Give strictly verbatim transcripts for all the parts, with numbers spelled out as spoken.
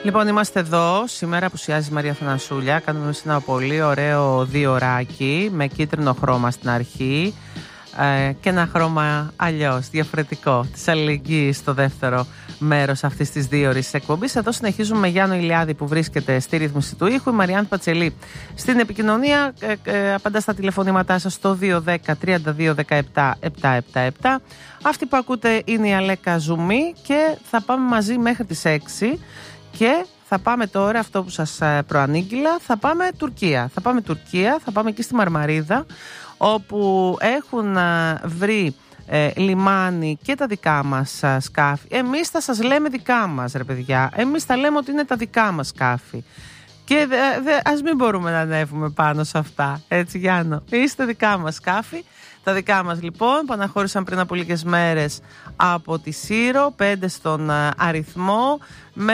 Λοιπόν, είμαστε εδώ. Σήμερα απουσιάζει η Μαρία Θανασούλια. Κάνουμε ένα πολύ ωραίο δύο ωράκι με κίτρινο χρώμα στην αρχή ε, και ένα χρώμα αλλιώς, διαφορετικό, της αλληλεγγύης στο δεύτερο μέρος αυτής της δύο ώρης εκπομπής. Εδώ συνεχίζουμε με Γιάννο Ηλιάδη που βρίσκεται στη ρύθμιση του ήχου, η Μαριάννη Πατσελή στην επικοινωνία. Ε, ε, απαντά στα τηλεφωνήματά σας στο δύο ένα μηδέν τριάντα δύο δεκαεπτά επτακόσια εβδομήντα επτά. Αυτή που ακούτε είναι η Αλέκα Ζουμί και θα πάμε μαζί μέχρι τις έξι. Και θα πάμε τώρα, αυτό που σας προανήγγειλα, θα πάμε Τουρκία. Θα πάμε Τουρκία, θα πάμε εκεί στη Μαρμαρίδα, όπου έχουν βρει ε, λιμάνι και τα δικά μας α, σκάφη. Εμείς θα σας λέμε δικά μας, ρε παιδιά. Εμείς θα λέμε ότι είναι τα δικά μας σκάφη. Και δε, δε, ας μην μπορούμε να ανέβουμε πάνω σε αυτά. Έτσι, Γιάννο. Είστε δικά μας σκάφη. Τα δικά μας λοιπόν που αναχώρησαν πριν από λίγες μέρες από τη Σύρο, πέντε στον αριθμό, με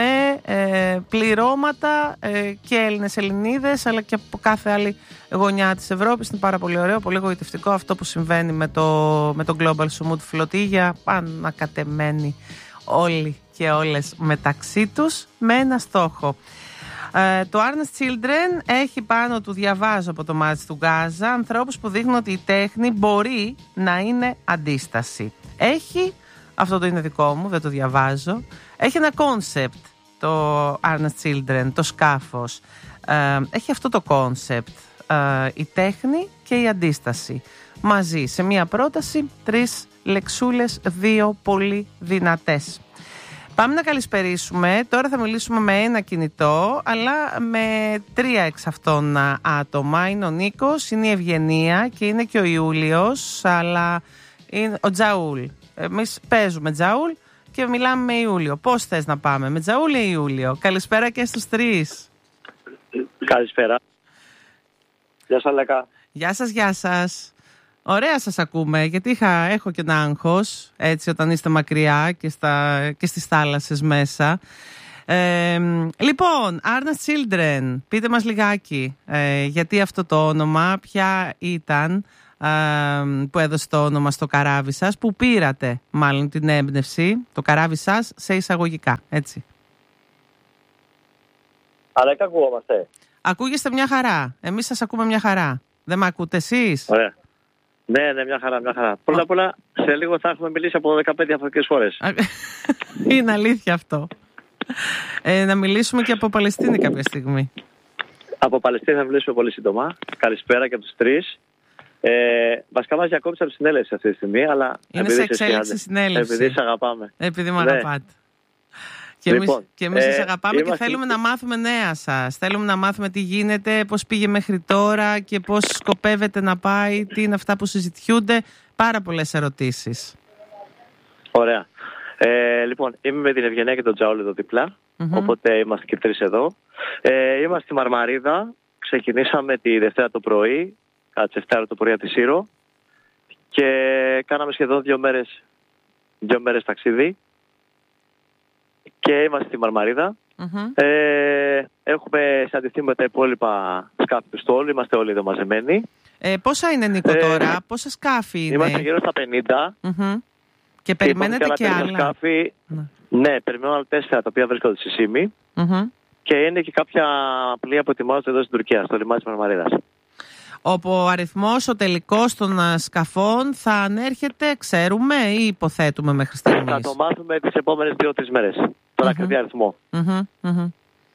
ε, πληρώματα ε, και Έλληνες Ελληνίδες αλλά και από κάθε άλλη γωνιά της Ευρώπης. Είναι πάρα πολύ ωραίο, πολύ γοητευτικό αυτό που συμβαίνει με το, με το Global Sumut Φλωτίγια, ανακατεμένοι όλοι και όλες μεταξύ τους με ένα στόχο. Uh, το Arnes Children έχει πάνω του, διαβάζω από το μάτι του Γκάζα, ανθρώπους που δείχνουν ότι η τέχνη μπορεί να είναι αντίσταση. Έχει, αυτό το είναι δικό μου, δεν το διαβάζω, έχει ένα κόνσεπτ το Arnes Children, το σκάφος. Uh, έχει αυτό το κόνσεπτ, uh, η τέχνη και η αντίσταση. Μαζί, σε μία πρόταση, τρεις λεξούλες, δύο πολύ δυνατές. Πάμε να καλησπερίσουμε. Τώρα θα μιλήσουμε με ένα κινητό, αλλά με τρία εξ αυτών άτομα. Είναι ο Νίκος, είναι η Ευγενία και είναι και ο Ιούλιος, αλλά είναι ο Τζαούλ. Εμείς παίζουμε Τζαούλ και μιλάμε με Ιούλιο. Πώς θες να πάμε, με Τζαούλ ή Ιούλιο? Καλησπέρα και στους τρεις. Καλησπέρα. Γεια σας, Λέκα. Γεια σας, γεια σας. Ωραία σας ακούμε, γιατί είχα, έχω και ένα άγχος, έτσι, όταν είστε μακριά και, στα, και στις θάλασσες μέσα. Ε, λοιπόν, Arnes Children, πείτε μας λιγάκι, ε, γιατί αυτό το όνομα, ποια ήταν ε, που έδωσε το όνομα στο καράβι σας, που πήρατε μάλλον την έμπνευση, το καράβι σας σε εισαγωγικά, έτσι. Αλέκα, ακούγόμαστε. Ακούγεστε μια χαρά, εμείς σας ακούμε μια χαρά. Δεν με ακούτε εσείς? Ωραία. Ναι, ναι, μια χαρά, μια χαρά. Πρώτα απ' όλα, σε λίγο θα έχουμε μιλήσει από δεκαπέντε διαφορετικές χώρες. Είναι αλήθεια αυτό. Ε, να μιλήσουμε και από Παλαιστίνη κάποια στιγμή. Από Παλαιστίνη θα μιλήσουμε πολύ σύντομα. Καλησπέρα και από τους τρεις. Ε, βασικά μας διακόψα από τη συνέλευση αυτή τη στιγμή, αλλά είναι σε εξέλιξη συνέλευση. Επειδή σε αγαπάμε. Επειδή με αγαπάτε. Ναι. Και εμείς, λοιπόν, και εμείς ε, σας αγαπάμε είμαστε... και θέλουμε να μάθουμε νέα σας. Θέλουμε να μάθουμε τι γίνεται, πώς πήγε μέχρι τώρα και πώς σκοπεύετε να πάει, τι είναι αυτά που συζητιούνται. Πάρα πολλές ερωτήσεις. Ωραία. Ε, λοιπόν, είμαι με την Ευγενία και τον Τζαούλ εδώ δίπλα, mm-hmm. οπότε είμαστε και τρεις εδώ. Ε, είμαστε στη Μαρμαρίδα, ξεκινήσαμε τη Δευτέρα το πρωί, κατά τις εφτά το πρωί από τη Σύρο και κάναμε σχεδόν δύο μέρες, δύο μέρες ταξίδι. Και είμαστε στη Μαρμαρίδα. Mm-hmm. Ε, έχουμε συναντηθεί με τα υπόλοιπα σκάφη του στόλου. Είμαστε όλοι εδώ μαζεμένοι. Ε, πόσα είναι, Νίκο, τώρα? Ε, πόσα σκάφη είναι? Είμαστε γύρω στα πενήντα. Mm-hmm. Και περιμένετε και, και άλλα σκάφη. Mm. Ναι, περιμένουμε άλλα τέσσερα τα οποία βρίσκονται στη Σύμη. Mm-hmm. Και είναι και κάποια πλοία που ετοιμάζονται εδώ στην Τουρκία, στο λιμάνι της Μαρμαρίδας. Ο αριθμός, ο τελικός των σκαφών θα ανέρχεται, ξέρουμε ή υποθέτουμε μέχρι στιγμής? Θα το μάθουμε τις επόμενες δύο-τρεις μέρες. Τον mm-hmm. ακριβή αριθμό. Mm-hmm. Mm-hmm.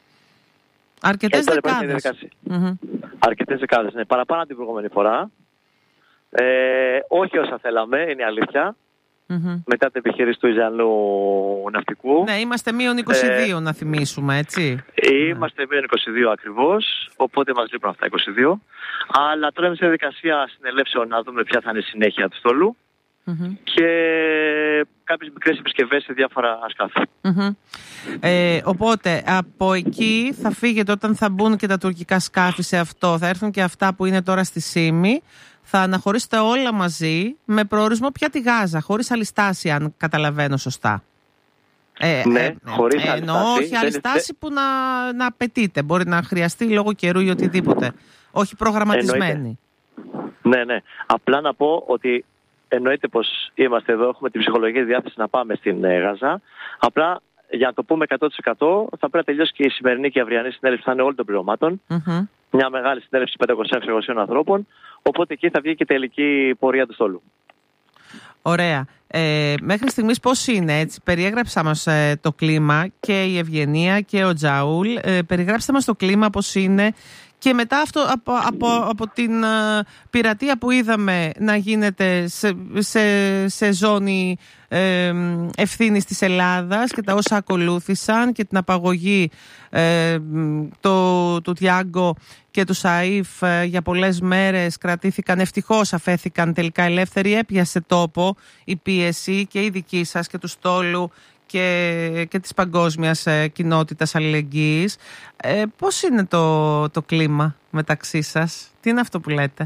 Αρκετές δεκάδες. Mm-hmm. Αρκετές δεκάδες, ναι. Παραπάνω από την προηγούμενη φορά. Ε, όχι όσα θέλαμε, είναι η αλήθεια. Mm-hmm. Μετά την επιχείρηση του Ιζανού ναυτικού. Ναι, είμαστε μείον είκοσι δύο, ε, να θυμίσουμε, έτσι. Είμαστε μείον είκοσι δύο ακριβώς, οπότε μας λείπουν αυτά είκοσι δύο. Αλλά τώρα είμαστε σε διαδικασία συνελεύσεων να δούμε ποια θα είναι η συνέχεια του στόλου. Mm-hmm. Και κάποιες μικρές επισκευές σε διάφορα σκάφη. Mm-hmm. Ε, οπότε από εκεί θα φύγετε όταν θα μπουν και τα τουρκικά σκάφη σε αυτό. Θα έρθουν και αυτά που είναι τώρα στη Σύμη. Θα αναχωρήσετε όλα μαζί με προορισμό πια τη Γάζα, χωρίς αλιστάση, αν καταλαβαίνω σωστά. Ε, ναι, ε, χωρίς ε, αλιστάση. Εννοώ όχι αλιστάση που να, να απαιτείται. Μπορεί να χρειαστεί λόγω καιρού ή οτιδήποτε. Όχι προγραμματισμένη. Εννοείται. Ναι, ναι. Απλά να πω ότι εννοείται πως είμαστε εδώ, έχουμε την ψυχολογική διάθεση να πάμε στην ε, Γάζα. Απλά για να το πούμε εκατό τοις εκατό, θα πρέπει να τελειώσει και η σημερινή και η αυριανή συνέλευση, θα είναι όλων των πληρωμάτων. Mm-hmm. Μια μεγάλη συνέλευση πεντακόσιων ανθρώπων. Οπότε εκεί θα βγει και η τελική πορεία του στόλου. Ωραία. Ε, μέχρι στιγμής πώς είναι, έτσι, περιέγραψα μας ε, το κλίμα και η Ευγενία και ο Τζαούλ. Ε, περιγράψτε μας το κλίμα πώς είναι και μετά αυτό από, από, από την uh, πειρατεία που είδαμε να γίνεται σε, σε, σε ζώνη ε, ευθύνης της Ελλάδας και τα όσα ακολούθησαν και την απαγωγή ε, το, του Τιάγκο και του Σαΐφ ε, για πολλές μέρες κρατήθηκαν, ευτυχώς αφέθηκαν τελικά ελεύθεροι, έπιασε τόπο η πίεση και η δική σας και του στόλου και, και της παγκόσμιας ε, κοινότητας αλληλεγγύης. Ε, πώς είναι το, το κλίμα μεταξύ σας, τι είναι αυτό που λέτε?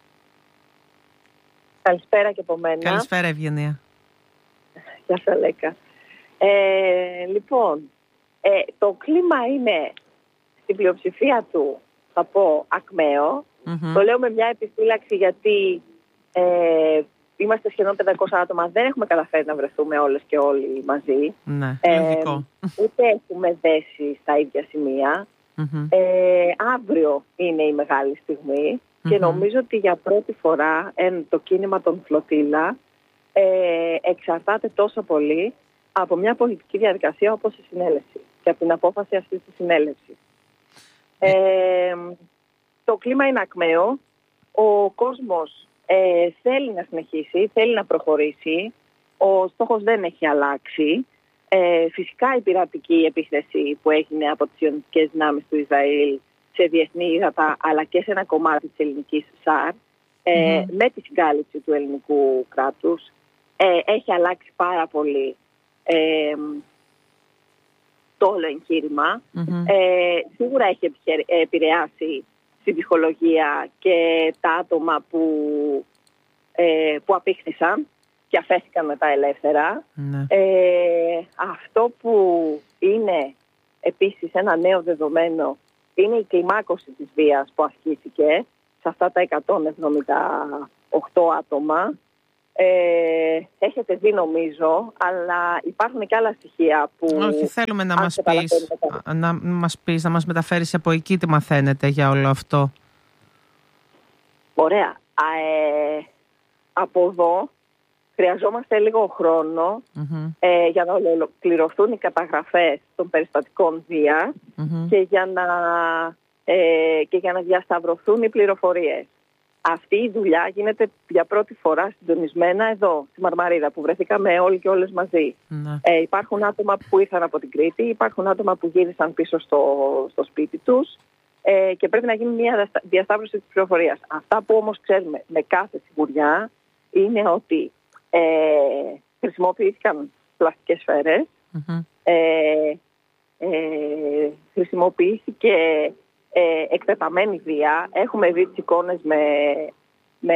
Καλησπέρα και από μένα. Καλησπέρα Ευγενία. Γεια σας Λέκα. Ε, λοιπόν, ε, το κλίμα είναι στην πλειοψηφία του, θα πω, ακμαίο. Mm-hmm. Το λέω με μια επιφύλαξη γιατί ε, είμαστε σχεδόν πεντακόσια άτομα, δεν έχουμε καταφέρει να βρεθούμε όλες και όλοι μαζί. Ναι, ε, ούτε έχουμε δέσει στα ίδια σημεία. Mm-hmm. Ε, αύριο είναι η μεγάλη στιγμή mm-hmm. και νομίζω ότι για πρώτη φορά ε, το κίνημα των Φλωτήλα ε, εξαρτάται τόσο πολύ από μια πολιτική διαδικασία όπως η συνέλευση και από την απόφαση αυτής της συνέλευσης. Ε, το κλίμα είναι ακμαίο, ο κόσμος ε, θέλει να συνεχίσει, θέλει να προχωρήσει, ο στόχος δεν έχει αλλάξει. Ε, φυσικά η πειρατική επίθεση που έγινε από τις ιονιστικές δυνάμεις του Ισραήλ σε διεθνή ύδατα αλλά και σε ένα κομμάτι της ελληνικής ΣΑΡ ε, mm. με τη συγκάλυψη του ελληνικού κράτους ε, έχει αλλάξει πάρα πολύ ε, το όλο εγχείρημα. Mm-hmm. Ε, σίγουρα έχει επηρεάσει την ψυχολογία και τα άτομα που, ε, που απήχθησαν και αφέθηκαν μετά ελεύθερα. Mm-hmm. Ε, αυτό που είναι επίσης ένα νέο δεδομένο είναι η κλιμάκωση της βίας που ασκήθηκε σε αυτά τα εκατόν εβδομήντα οκτώ άτομα. Ε, έχετε δει νομίζω, αλλά υπάρχουν και άλλα στοιχεία που... Όχι, θέλουμε να μας πεις, να μας πεις, να μας μεταφέρεις από εκεί τι μαθαίνετε για όλο αυτό. Ωραία. Ε, από εδώ χρειαζόμαστε λίγο χρόνο mm-hmm. ε, για να ολοκληρωθούν οι καταγραφές των περιστατικών βίας mm-hmm. και, για να, ε, και για να διασταυρωθούν οι πληροφορίες. Αυτή η δουλειά γίνεται για πρώτη φορά συντονισμένα εδώ, στη Μαρμαρίδα, που βρεθήκαμε όλοι και όλες μαζί. Mm. Ε, υπάρχουν άτομα που ήρθαν από την Κρήτη, υπάρχουν άτομα που γύρισαν πίσω στο, στο σπίτι τους ε, και πρέπει να γίνει μια διασταύρωση της πληροφορίας. Αυτά που όμως ξέρουμε με κάθε σιγουριά είναι ότι ε, χρησιμοποιήθηκαν πλαστικές σφαίρες, mm-hmm. ε, ε, χρησιμοποιήθηκε... Ε, εκτεταμένη βία. Έχουμε δει τις εικόνες με, με,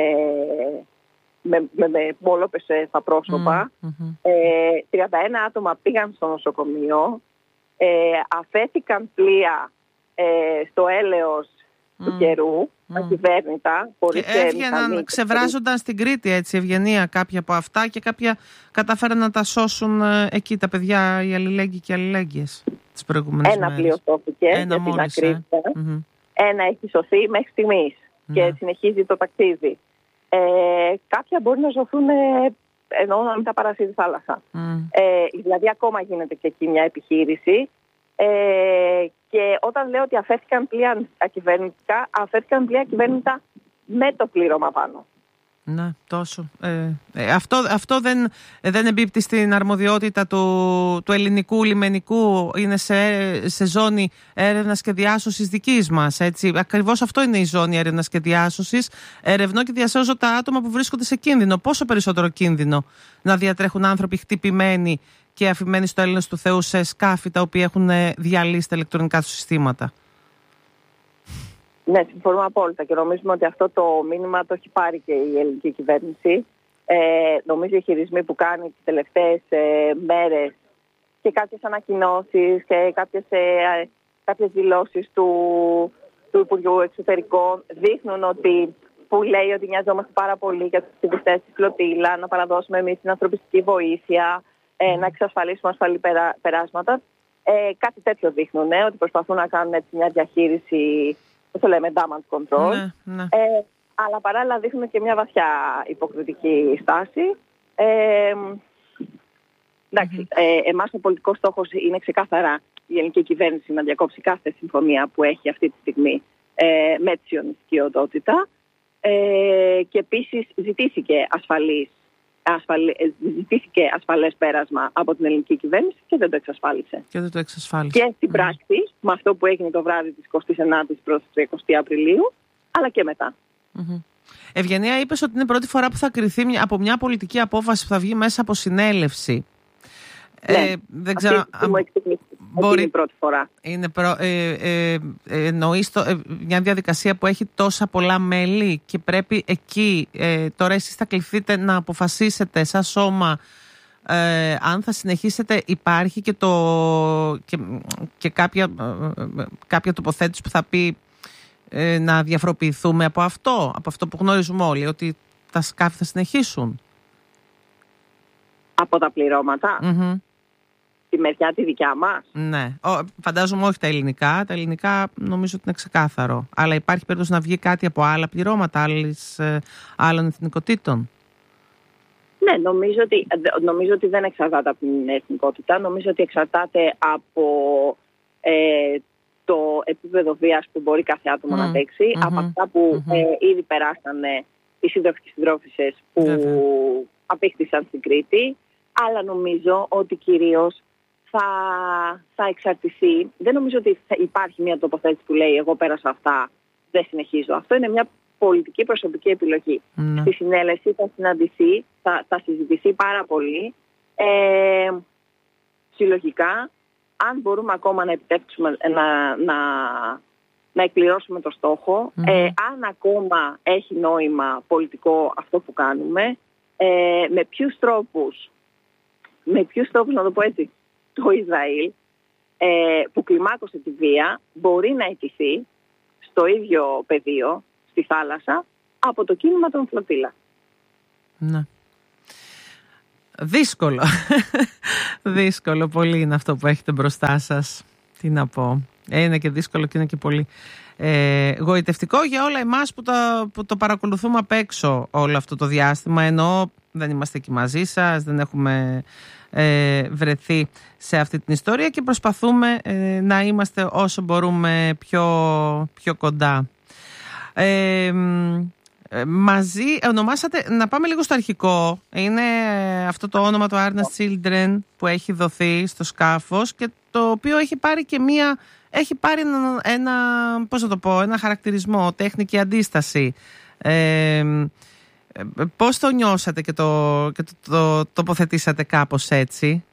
με, με, με μόλοπες στα πρόσωπα. Mm-hmm. Ε, τριάντα ένα άτομα πήγαν στο νοσοκομείο. Ε, αφέθηκαν πλοία ε, στο έλεος mm. του καιρού, mm. ακυβέρνητα. Και έβγαιναν, ξεβράζονταν στην Κρήτη, έτσι, Ευγενία, κάποια από αυτά και κάποια κατάφεραν να τα σώσουν ε, εκεί τα παιδιά, οι αλληλέγγυοι και οι αλληλέγγυες. Ένα πλοίο σώθηκε για την ακρίβεια. Mm-hmm. Ένα έχει σωθεί μέχρι στιγμής mm-hmm. και συνεχίζει το ταξίδι. Ε, κάποια μπορεί να ζωθούν ε, ενώ να μην τα παρασύρει η θάλασσα. Mm. Ε, δηλαδή ακόμα γίνεται και εκεί μια επιχείρηση. Ε, και όταν λέω ότι αφέθηκαν πλοία ακυβέρνητικά, αφέθηκαν πλοία ακυβέρνητα με το πλήρωμα πάνω. Ναι, τόσο. Ε, ε, αυτό αυτό δεν, δεν εμπίπτει στην αρμοδιότητα του, του ελληνικού λιμενικού. Είναι σε, σε ζώνη έρευνας και διάσωσης δικής μας. Έτσι. Ακριβώς αυτό είναι η ζώνη έρευνας και διάσωσης. Ερευνώ και διασώζω τα άτομα που βρίσκονται σε κίνδυνο. Πόσο περισσότερο κίνδυνο να διατρέχουν άνθρωποι χτυπημένοι και αφημένοι στο έλεος του Θεού σε σκάφη τα οποία έχουν διαλύσει τα ηλεκτρονικά του συστήματα. Ναι, συμφωνούμε απόλυτα και νομίζουμε ότι αυτό το μήνυμα το έχει πάρει και η ελληνική κυβέρνηση. Ε, νομίζω οι χειρισμοί που κάνει τις τελευταίες ε, μέρες και κάποιες ανακοινώσεις και κάποιες, ε, κάποιες δηλώσεις του, του Υπουργού Εξωτερικών δείχνουν ότι, που λέει ότι νοιαζόμαστε πάρα πολύ για τους ακτιβιστές της Φλωτήλα, να παραδώσουμε εμείς την ανθρωπιστική βοήθεια, ε, να εξασφαλίσουμε ασφαλή περά, περάσματα. Ε, κάτι τέτοιο δείχνουν, ε, ότι προσπαθούν να κάνουν έτσι μια διαχείριση, πώς το λέμε, damage control. Ναι, ναι. Ε, αλλά παράλληλα δείχνουν και μια βαθιά υποκριτική στάση. Ε, εντάξει, mm-hmm. ε, εμάς ο πολιτικός στόχος είναι ξεκάθαρα η ελληνική κυβέρνηση να διακόψει κάθε συμφωνία που έχει αυτή τη στιγμή ε, με τη σιωνιστική οντότητα. Ε, και επίσης ζητήθηκε ασφαλής Ασφαλή, ζητήθηκε ασφαλές πέρασμα από την ελληνική κυβέρνηση και δεν το εξασφάλισε. Και δεν το εξασφάλισε. Και στην mm. πράξη, με αυτό που έγινε το βράδυ της εικοστής ενάτης προς εικοστή Απριλίου, αλλά και μετά. Mm-hmm. Ευγενία, είπες ότι είναι πρώτη φορά που θα κριθεί από μια πολιτική απόφαση που θα βγει μέσα από συνέλευση. Ναι, ε, δεν ξέρω αν μπορεί... είναι η πρώτη φορά. Είναι προ... ε, ε, ε, εννοείς το, ε, μια διαδικασία που έχει τόσα πολλά μέλη και πρέπει εκεί ε, τώρα εσείς θα κληθείτε να αποφασίσετε σαν σώμα ε, αν θα συνεχίσετε. Υπάρχει και, το, και, και κάποια, ε, κάποια τοποθέτηση που θα πει ε, να διαφοροποιηθούμε από αυτό, από αυτό που γνωρίζουμε όλοι, ότι τα σκάφη θα συνεχίσουν. Από τα πληρώματα. Mm-hmm. Τη μεριά τη δικιά μας. Ναι. Ο, φαντάζομαι όχι τα ελληνικά. Τα ελληνικά νομίζω ότι είναι ξεκάθαρο. Αλλά υπάρχει περίπτωση να βγει κάτι από άλλα πληρώματα άλλης, ε, άλλων εθνικοτήτων. Ναι, νομίζω ότι, νομίζω ότι δεν εξαρτάται από την εθνικότητα. Νομίζω ότι εξαρτάται από ε, το επίπεδο βίας που μπορεί κάθε άτομο mm. να αντέξει. Mm-hmm. Από αυτά που mm-hmm. ε, ήδη περάσανε οι σύντροφοι και συντρόφισσες που mm-hmm. απήχθησαν στην Κρήτη. Αλλά νομίζω ότι κυρίως θα, θα εξαρτηθεί. Δεν νομίζω ότι θα υπάρχει μια τοποθέτηση που λέει εγώ πέρασα αυτά, δεν συνεχίζω. Αυτό είναι μια πολιτική προσωπική επιλογή. Mm. Στη συνέλευση θα συναντηθεί, θα, θα συζητηθεί πάρα πολύ ε, συλλογικά αν μπορούμε ακόμα να επιτεύξουμε, να, να, να εκπληρώσουμε το στόχο, mm. ε, αν ακόμα έχει νόημα πολιτικό αυτό που κάνουμε, ε, με ποιους τρόπους με ποιους τρόπους, να το πω έτσι, το Ισραήλ ε, που κλιμάκωσε τη βία μπορεί να αιτηθεί στο ίδιο πεδίο, στη θάλασσα, από το κίνημα των φλωτήλα. Ναι. Δύσκολο. Δύσκολο πολύ είναι αυτό που έχετε μπροστά σας. Τι να πω. Είναι και δύσκολο και είναι και πολύ ε, γοητευτικό για όλα εμάς που, τα, που το παρακολουθούμε απ' έξω όλο αυτό το διάστημα, ενώ δεν είμαστε εκεί μαζί σας, δεν έχουμε ε, βρεθεί σε αυτή την ιστορία και προσπαθούμε ε, να είμαστε όσο μπορούμε πιο, πιο κοντά. Ε, ε, μαζί ονομάσατε, να πάμε λίγο στο αρχικό, είναι αυτό το όνομα το Arnas Children που έχει δοθεί στο σκάφος και το οποίο έχει πάρει και μία, έχει πάρει ένα, ένα πώς να το πω, ένα χαρακτηρισμό, τέχνη και αντίσταση. Ε, Πώς το νιώσατε και το, και το, το τοποθετήσατε κάπως έτσι?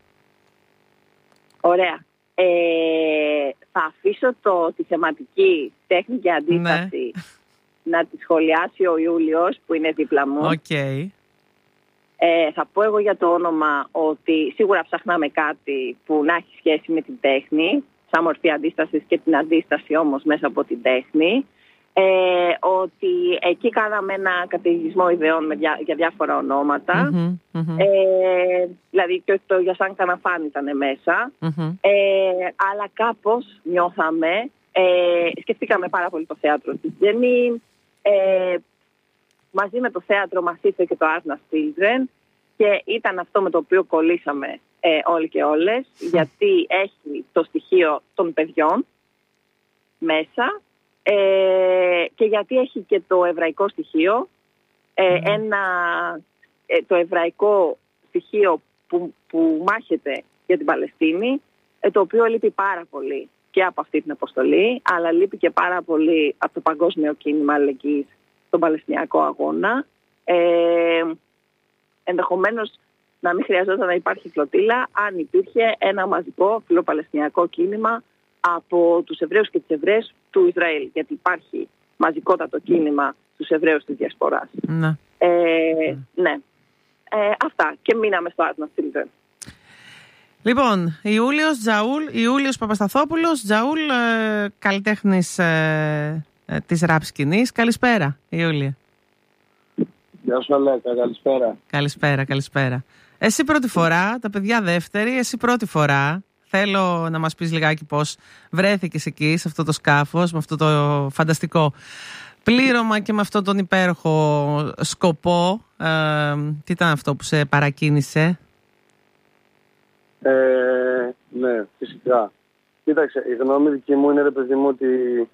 Ωραία. Ε, θα αφήσω το, τη θεματική τέχνη και αντίσταση ναι. να τη σχολιάσει ο Ιούλιος που είναι δίπλα μου. Okay. Ε, θα πω εγώ για το όνομα ότι σίγουρα ψάχναμε κάτι που να έχει σχέση με την τέχνη, σαν μορφή αντίστασης και την αντίσταση όμως μέσα από την τέχνη. Ε, ότι εκεί κάναμε ένα καταιγισμό ιδεών με διά, για διάφορα ονόματα. Mm-hmm, mm-hmm. Ε, δηλαδή και το Γιασάν Καναφάν ήταν μέσα. Mm-hmm. Ε, αλλά κάπως νιώθαμε, ε, σκεφτήκαμε πάρα πολύ το θέατρο της Τζέννη. Ε, μαζί με το θέατρο μας ήρθε και το Arnas Children και ήταν αυτό με το οποίο κολλήσαμε ε, όλοι και όλες, mm-hmm. γιατί έχει το στοιχείο των παιδιών μέσα. Ε, και γιατί έχει και το εβραϊκό στοιχείο, ε, mm. ένα, ε, το εβραϊκό στοιχείο που, που μάχεται για την Παλαιστίνη, ε, το οποίο λείπει πάρα πολύ και από αυτή την αποστολή, αλλά λείπει και πάρα πολύ από το παγκόσμιο κίνημα αλληλεγγύης στον Παλαιστινιακό αγώνα. Ε, ενδεχομένως να μην χρειαζόταν να υπάρχει φλωτήλα αν υπήρχε ένα μαζικό φιλοπαλαιστινιακό κίνημα από τους Εβραίους και τις Εβραίες του Ισραήλ, γιατί υπάρχει μαζικότατο κίνημα στους Εβραίους της Διασποράς. Ναι. Ε, ναι. Ε, αυτά. Και μείναμε στο Arnas Children. Λοιπόν, Ιούλιος Τζαούλ, Ιούλιος Παπασταθόπουλος, Τζαούλ, ε, καλλιτέχνης ε, ε, της ραπ σκηνής. Καλησπέρα, Ιούλια. Γεια σου, Αλέκα. Καλησπέρα. Καλησπέρα, καλησπέρα. Εσύ πρώτη φορά, τα παιδιά δεύτερη, εσύ πρώτη φορά. Θέλω να μας πεις λιγάκι πώς βρέθηκες εκεί, σε αυτό το σκάφος, με αυτό το φανταστικό πλήρωμα και με αυτόν τον υπέροχο σκοπό. Ε, τι ήταν αυτό που σε παρακίνησε? Ε, ναι, φυσικά. Κοίταξε, η γνώμη δική μου είναι, ρε παιδί μου, ότι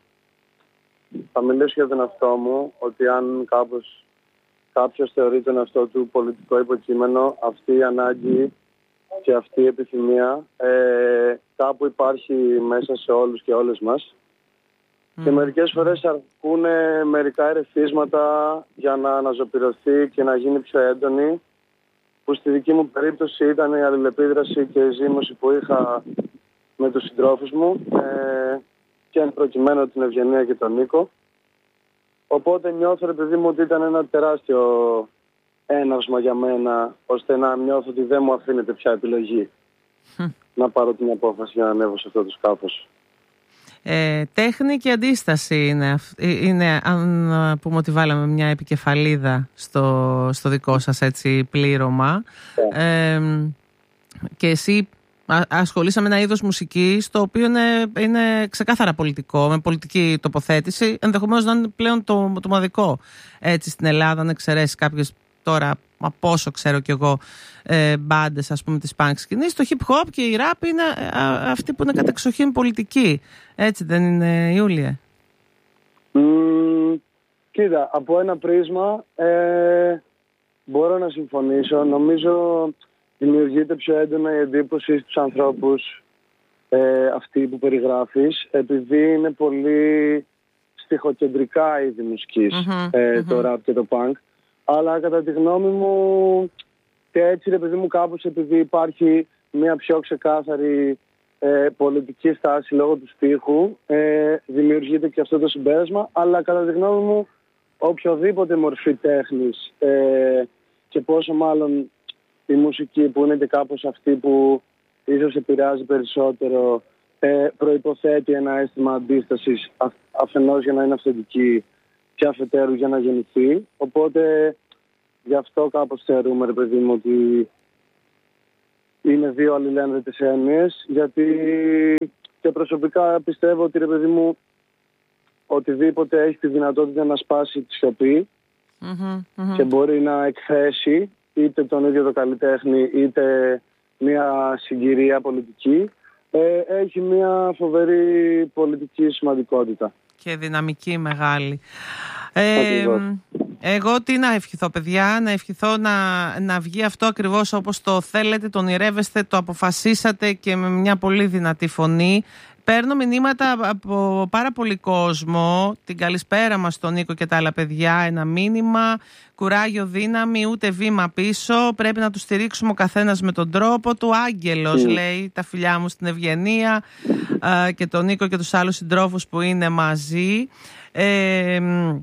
θα μιλήσω για τον εαυτό μου, ότι αν κάπως κάποιος θεωρεί τον εαυτό του πολιτικό υποκείμενο, αυτή η ανάγκη και αυτή η επιθυμία ε, κάπου υπάρχει μέσα σε όλους και όλες μας. Mm. Και μερικές φορές αρκούν μερικά ερεθίσματα για να αναζωπηρωθεί και να γίνει πιο έντονη, που στη δική μου περίπτωση ήταν η αλληλεπίδραση και η ζήμωση που είχα με τους συντρόφους μου ε, και εν προκειμένου την Ευγενία και τον Νίκο. Οπότε νιώθω, ρε παιδί μου, ότι ήταν ένα τεράστιο έναυσμα για μένα, ώστε να νιώθω ότι δεν μου αφήνεται πια επιλογή hm. να πάρω την απόφαση για να ανέβω σε αυτό το σκάφος. Ε, τέχνη και αντίσταση είναι, είναι, αν πούμε ότι βάλαμε μια επικεφαλίδα στο, στο δικό σας έτσι πλήρωμα. Yeah. Ε, και εσύ ασχολείσαι με ένα είδος μουσικής το οποίο είναι, είναι ξεκάθαρα πολιτικό, με πολιτική τοποθέτηση, ενδεχομένως να είναι πλέον το, το μοναδικό έτσι στην Ελλάδα, αν εξαιρέσει κάποιες τώρα, από όσο ξέρω κι εγώ, ε, μπάντες ας πούμε της punk σκηνής. Το hip hop και η rap είναι α, αυτή που είναι κατεξοχήν πολιτική. Έτσι δεν είναι, Ιούλιε? Mm, κοίτα, από ένα πρίσμα ε, μπορώ να συμφωνήσω. Νομίζω δημιουργείται πιο έντονα η εντύπωση στους ανθρώπους ε, αυτή που περιγράφεις, επειδή είναι πολύ στιχοκεντρικά είδη μουσικής, mm-hmm, ε, mm-hmm. το rap και το punk. Αλλά κατά τη γνώμη μου και έτσι, ρε παιδί μου, κάπως επειδή υπάρχει μια πιο ξεκάθαρη ε, πολιτική στάση λόγω του στίχου, ε, δημιουργείται και αυτό το συμπέρασμα. Αλλά κατά τη γνώμη μου οποιοδήποτε μορφή τέχνης ε, και πόσο μάλλον η μουσική που είναι και κάπως αυτή που ίσως επηρεάζει περισσότερο ε, προϋποθέτει ένα αίσθημα αντίστασης αφ, αφενός για να είναι αυθεντική και αφετέρου για να γεννηθεί. Οπότε γι' αυτό κάπως θεωρούμε, ρε παιδί μου, ότι είναι δύο αλληλένδετες έννοιες, γιατί και προσωπικά πιστεύω ότι, ρε παιδί μου, οτιδήποτε έχει τη δυνατότητα να σπάσει τη σιωπή mm-hmm, mm-hmm. και μπορεί να εκθέσει είτε τον ίδιο το καλλιτέχνη είτε μια συγκυρία πολιτική, ε, έχει μια φοβερή πολιτική σημαντικότητα. Και δυναμική μεγάλη. Ε, εγώ τι να ευχηθώ, παιδιά? Να ευχηθώ να, να βγει αυτό ακριβώς όπως το θέλετε, το ονειρεύεστε, το αποφασίσατε και με μια πολύ δυνατή φωνή. Παίρνω μηνύματα από πάρα πολύ κόσμο. Την καλησπέρα μας στον Νίκο και τα άλλα παιδιά. Ένα μήνυμα: κουράγιο, δύναμη, ούτε βήμα πίσω. Πρέπει να του στηρίξουμε ο καθένας με τον τρόπο του. Άγγελος, mm. λέει, τα φιλιά μου στην Ευγενία α, και τον Νίκο και τους άλλους συντρόφους που είναι μαζί. Ε,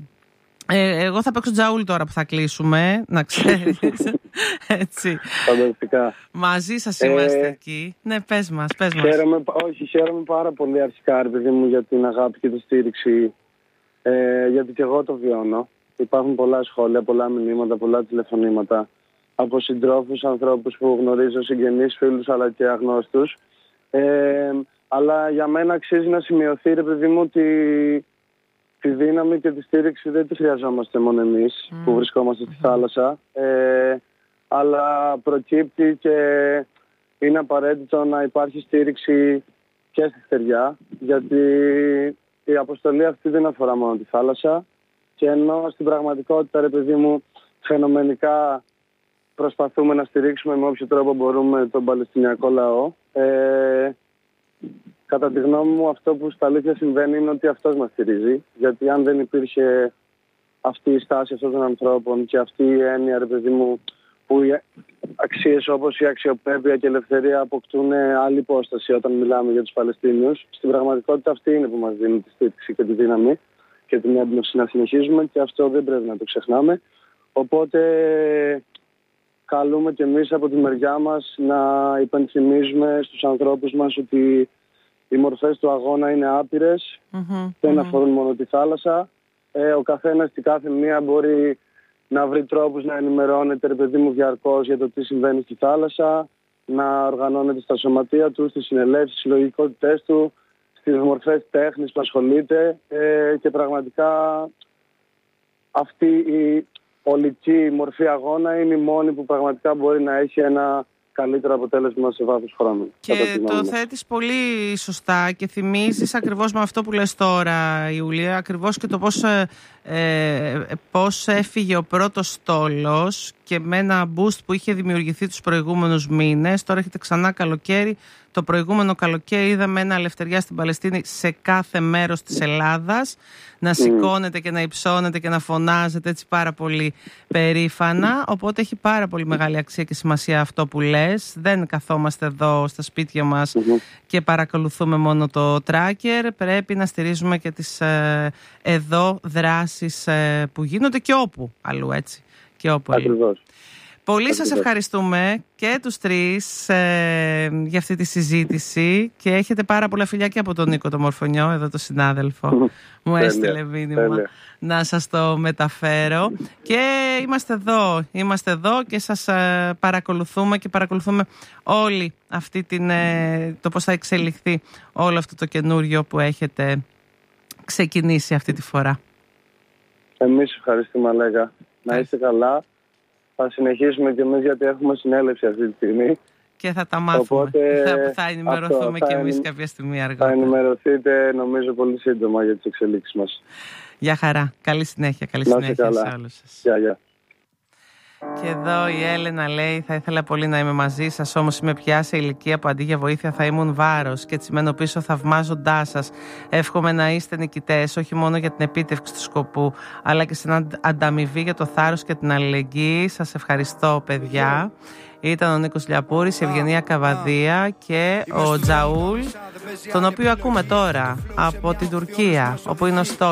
ε, εγώ θα παίξω τζαούλ τώρα που θα κλείσουμε, να ξέρεις. Έτσι. Φανταστικά. Μαζί σας είμαστε ε, εκεί. Ναι, πες μας, πες μας. Χαίρομαι, όχι, χαίρομαι πάρα πολύ αρχικά, ρε παιδί μου, για την αγάπη και τη στήριξη. Ε, γιατί και εγώ το βιώνω. Υπάρχουν πολλά σχόλια, πολλά μηνύματα, πολλά τηλεφωνήματα από συντρόφους, ανθρώπους που γνωρίζω, συγγενείς, φίλους αλλά και αγνώστους. Ε, αλλά για μένα αξίζει να σημειωθεί, ρε παιδί μου, ότι τη δύναμη και τη στήριξη δεν τη χρειαζόμαστε μόνο εμείς mm. που βρισκόμαστε στη θάλασσα. Ε, αλλά προκύπτει και είναι απαραίτητο να υπάρχει στήριξη και στη στεριά, γιατί η αποστολή αυτή δεν αφορά μόνο τη θάλασσα, και ενώ στην πραγματικότητα, ρε παιδί μου, φαινομενικά προσπαθούμε να στηρίξουμε με όποιο τρόπο μπορούμε τον Παλαιστινιακό λαό, ε, κατά τη γνώμη μου αυτό που στα αλήθεια συμβαίνει είναι ότι αυτός μας στηρίζει, γιατί αν δεν υπήρχε αυτή η στάση αυτών των ανθρώπων και αυτή η έννοια, ρε παιδί μου, που οι αξίες όπως η αξιοπρέπεια και η ελευθερία αποκτούν άλλη υπόσταση όταν μιλάμε για τους Παλαιστίνιους, στην πραγματικότητα αυτή είναι που μας δίνει τη στήριξη και τη δύναμη και την έμπνευση να συνεχίζουμε, και αυτό δεν πρέπει να το ξεχνάμε. Οπότε καλούμε και εμείς από τη μεριά μας να υπενθυμίζουμε στους ανθρώπους μας ότι οι μορφές του αγώνα είναι άπειρες, mm-hmm, δεν mm-hmm. αφορούν μόνο τη θάλασσα. Ε, ο καθένας στην κάθε μία μπορεί να βρει τρόπους να ενημερώνεται, ρε παιδί μου, διαρκώς για το τι συμβαίνει στη θάλασσα, να οργανώνεται στα σωματεία του, στις συνελεύσεις, στις συλλογικότητές του, στις μορφές τέχνης που ασχολείται ε, και πραγματικά αυτή η ολική μορφή αγώνα είναι η μόνη που πραγματικά μπορεί να έχει ένα καλύτερο αποτέλεσμα σε βάθος χρόνου. Και το θέτεις πολύ σωστά και θυμίζεις ακριβώς με αυτό που λες τώρα, Ιούλια, ακριβώς και το πώς, ε, ε, πώς έφυγε ο πρώτος στόλος και με ένα boost που είχε δημιουργηθεί τους προηγούμενους μήνες. Τώρα έχετε ξανά καλοκαίρι. Το προηγούμενο καλοκαίρι είδαμε ένα Ελευθεριά στην Παλαιστίνη σε κάθε μέρος της Ελλάδας να σηκώνεται και να υψώνεται και να φωνάζεται έτσι πάρα πολύ περήφανα. Οπότε έχει πάρα πολύ μεγάλη αξία και σημασία αυτό που λες. Δεν καθόμαστε εδώ στα σπίτια μας mm-hmm. και παρακολουθούμε μόνο το tracker. Πρέπει να στηρίζουμε και τις ε, εδώ δράσεις ε, που γίνονται και όπου αλλού, έτσι. Και όπου αλλού. Πολύ σας ευχαριστούμε και τους τρεις ε, για αυτή τη συζήτηση και έχετε πάρα πολλά φιλιά και από τον Νίκο το Μορφωνιό, εδώ το συνάδελφο. Μου έστειλε μήνυμα να σας το μεταφέρω. Και είμαστε εδώ, είμαστε εδώ και σας ε, παρακολουθούμε και παρακολουθούμε όλη αυτή την, ε, το πώς θα εξελιχθεί όλο αυτό το καινούριο που έχετε ξεκινήσει αυτή τη φορά. Εμείς ευχαριστούμε, Αλέγα. Να είστε καλά. Θα συνεχίσουμε κι εμείς γιατί έχουμε συνέλευση αυτή τη στιγμή. Και θα τα μάθουμε. Οπότε, θα, θα ενημερωθούμε κι εμείς ενη... κάποια στιγμή αργότερα. Θα ενημερωθείτε νομίζω πολύ σύντομα για τις εξελίξεις μας. Γεια χαρά. Καλή συνέχεια. Καλή να συνέχεια καλά. Σε όλους σας. Γεια, γεια. Και εδώ η Έλενα λέει: θα ήθελα πολύ να είμαι μαζί σας, όμως είμαι πια σε ηλικία που αντί για βοήθεια θα ήμουν βάρος και έτσι μένω πίσω θαυμάζοντάς σας. Εύχομαι να είστε νικητές, όχι μόνο για την επίτευξη του σκοπού, αλλά και στην ανταμοιβή για το θάρρος και την αλληλεγγύη. Σας ευχαριστώ, παιδιά. Ήταν ο Νίκος Λιαπούρης, η Ευγενία Καβαδία και ο Τζαούλ, τον οποίο ακούμε τώρα από την Τουρκία, όπου είναι ο